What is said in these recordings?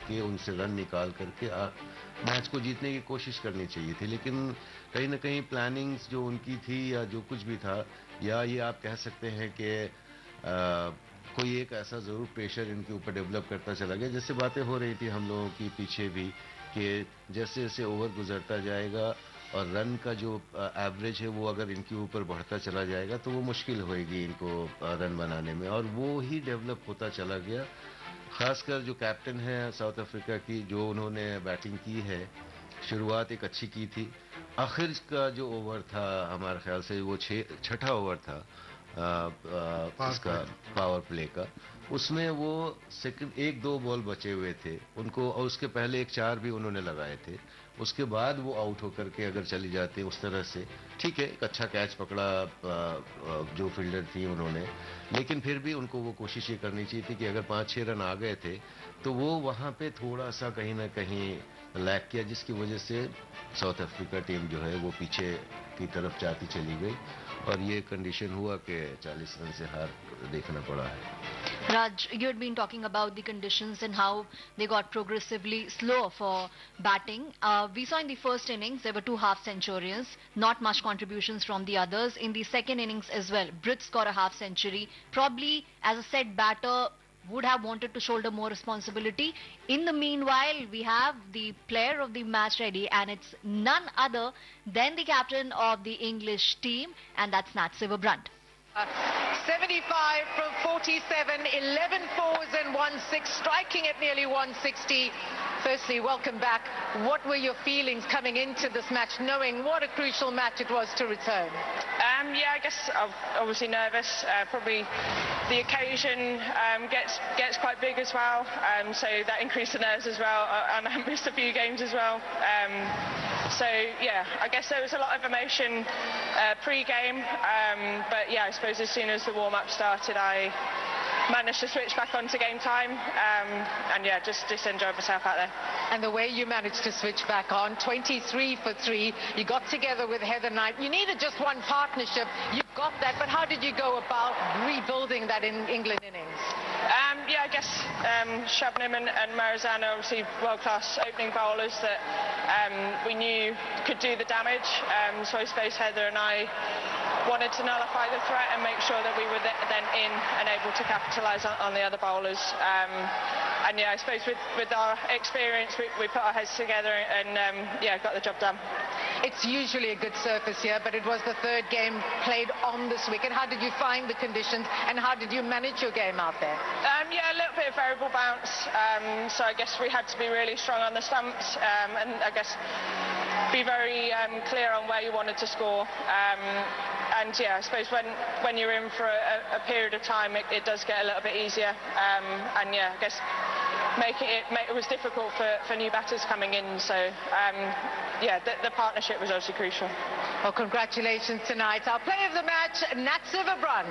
के उनसे रन निकाल करके मैच को जीतने की कोशिश करनी चाहिए थी। लेकिन कहीं ना कहीं प्लानिंग्स जो उनकी थी या जो कुछ भी था, या ये आप कह सकते हैं कि कोई एक ऐसा ज़रूर प्रेशर इनके ऊपर डेवलप करता चला गया। जैसे बातें हो रही थी हम लोगों की पीछे भी कि जैसे जैसे ओवर गुजरता जाएगा और रन का जो एवरेज है वो अगर इनके ऊपर बढ़ता चला जाएगा तो वो मुश्किल होएगी इनको रन बनाने में, और वो ही डेवलप होता चला गया। खासकर जो कैप्टन है साउथ अफ्रीका की, जो उन्होंने बैटिंग की है, शुरुआत एक अच्छी की थी। आखिर का जो ओवर था हमारे ख्याल से वो छठा ओवर था इसका पावर प्ले का, उसमें वो सेकंड 1-2 बॉल बचे हुए थे उनको, और उसके पहले एक 4 भी उन्होंने लगाए थे। उसके बाद वो आउट होकर के अगर चली जाती उस तरह से, ठीक है एक अच्छा कैच पकड़ा जो फील्डर थी उन्होंने, लेकिन फिर भी उनको वो कोशिश ये करनी चाहिए थी कि अगर 5-6 रन आ गए थे तो वो वहाँ पे थोड़ा सा कहीं ना कहीं लैक किया, जिसकी वजह से साउथ अफ्रीका टीम जो है वो पीछे की तरफ जाती चली गई और ये कंडीशन हुआ कि 40 रन से हार देखना पड़ा है। Raj, you had been talking about the conditions and how they got progressively slower for batting. We saw in the first innings there were 2 half centuries, not much contributions from the others. In the second innings as well, Brits scored a half century. Probably as a set batter would have wanted to shoulder more responsibility. In the meanwhile, we have the player of the match ready, and it's none other than the captain of the English team, and that's Nat Silverbrunt. 75 from 47, 11 fours and 1 6, striking at nearly 160. Firstly, welcome back. What were your feelings coming into this match, knowing what a crucial match it was to return? Yeah, I guess I'm obviously nervous. Probably the occasion gets quite big as well, so that increased the nerves as well, and I missed a few games as well. So yeah, I guess there was a lot of emotion pre-game, but yeah, I suppose as soon as the warm-up started, I managed to switch back on to game time, and yeah, just enjoyed myself out there. And the way you managed to switch back on, 23 for 3, you got together with Heather Knight. You needed just one partnership, you've got that, but how did you go about rebuilding that in England innings? Yeah, I guess Shabnam and Marizana, obviously world-class opening bowlers that we knew could do the damage, so I suppose Heather and I wanted to nullify the threat and make sure that we were then in and able to capitalise on the other bowlers. And yeah, I suppose with our experience, we put our heads together and yeah, got the job done. It's usually a good surface here, but it was the third game played on this weekend. How did you find the conditions, and how did you manage your game out there? Yeah, a little bit of variable bounce, so I guess we had to be really strong on the stumps, and I guess be very clear on where you wanted to score. And yeah, I suppose when you're in for a period of time, it does get a little bit easier. And yeah, I guess it was difficult for new batters coming in. So yeah, the partnership was obviously crucial. Well, congratulations tonight. Our player of the match, Nat Silverbrunt.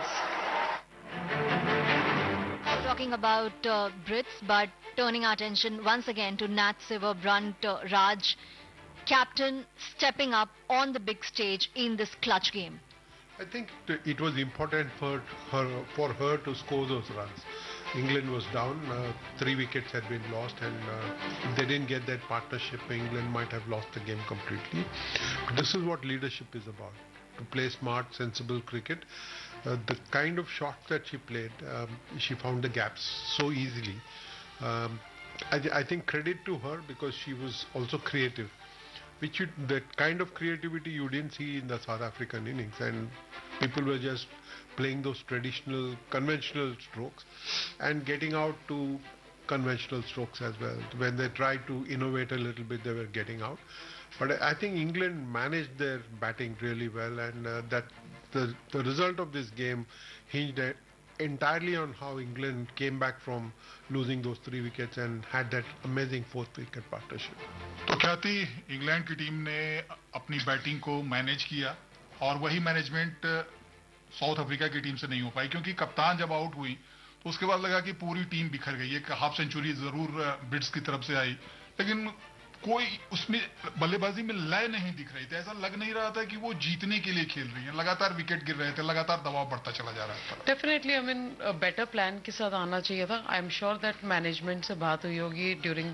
Talking about Brits, but turning our attention once again to Nat Silverbrunt, Raj, captain stepping up on the big stage in this clutch game. I think it was important for her to score those runs. England was down, 3 wickets had been lost, and if they didn't get that partnership, England might have lost the game completely. But this is what leadership is about, to play smart, sensible cricket. The kind of shot that she played, she found the gaps so easily. I think credit to her, because she was also creative. That kind of creativity you didn't see in the South African innings, and people were just playing those traditional, conventional strokes and getting out to conventional strokes as well. When they tried to innovate a little bit, they were getting out. But I think England managed their batting really well, and that the result of this game hinged entirely on how England came back from losing those 3 wickets and had that amazing 4th wicket partnership. तो ख्याति England की team ने अपनी batting को manage किया, और वही management south Africa की टीम से नहीं हो पाई, क्योंकि कप्तान जब आउट हुई तो उसके बाद लगा कि पूरी टीम बिखर गई। एक हाफ सेंचुरी जरूर ब्रिट्स की तरफ से आई, लेकिन कोई उसमें बल्लेबाजी में लय नहीं दिख रही थी। ऐसा लग नहीं रहा था कि वो जीतने के लिए खेल रही है। लगातार विकेट गिर रहे थे, लगातार दबाव बढ़ता चला जा रहा था। डेफिनेटली बेटर प्लान के साथ आना चाहिए था। I am sure that management से बात हुई होगी ड्यूरिंग